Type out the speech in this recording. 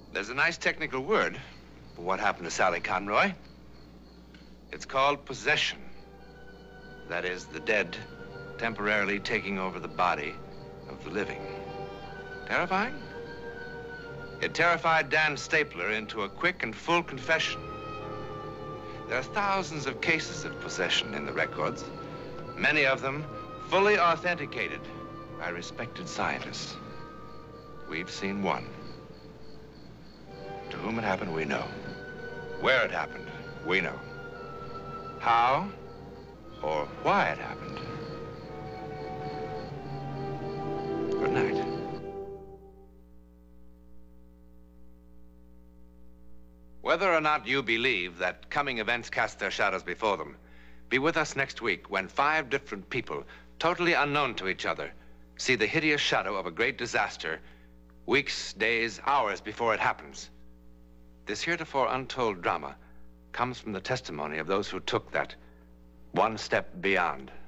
There's a nice technical word for what happened to Sally Conroy. It's called possession. That is, the dead temporarily taking over the body of the living. Terrifying? It terrified Dan Stapler into a quick and full confession. There are thousands of cases of possession in the records, many of them fully authenticated by respected scientists. We've seen one. To whom it happened, we know. Where it happened, we know. How or why it happened. Good night. Whether or not you believe that coming events cast their shadows before them, be with us next week when 5 different people, totally unknown to each other, see the hideous shadow of a great disaster weeks, days, hours before it happens. This heretofore untold drama comes from the testimony of those who took that one step beyond.